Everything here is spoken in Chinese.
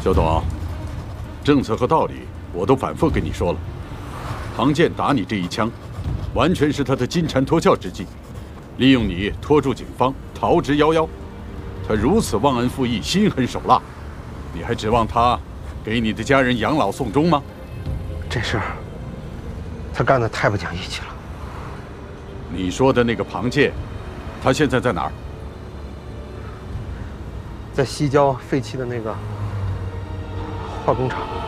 肖董，政策和道理我都反复跟你说了。庞健打你这一枪，完全是他的金蝉脱壳之计，利用你拖住警方，逃之夭夭。他如此忘恩负义，心狠手辣，你还指望他给你的家人养老送终吗？ 这事儿他干得太不讲义气了。 你说的那个庞健，他现在在哪儿？ 在西郊废弃的那个化工厂。